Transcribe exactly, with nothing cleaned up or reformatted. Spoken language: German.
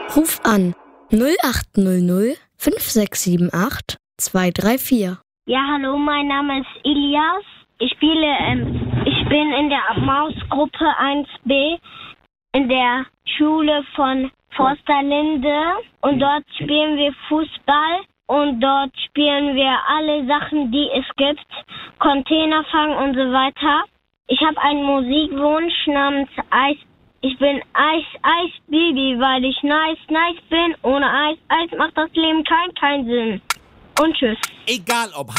Ruf an null acht null null fünf sechs sieben acht zwei drei vier. Ja, hallo, mein Name ist Ilias. Ich spiele, ähm, ich bin in der Mausgruppe eins b in der Schule von Forsterlinde und dort spielen wir Fußball und dort spielen wir alle Sachen, die es gibt, Container fangen und so weiter. Ich habe einen Musikwunsch namens Eis. Ich bin Eis, Eis, Baby, weil ich nice, nice bin. Ohne Eis, Eis macht das Leben kein, keinen Sinn. Und tschüss. Egal ob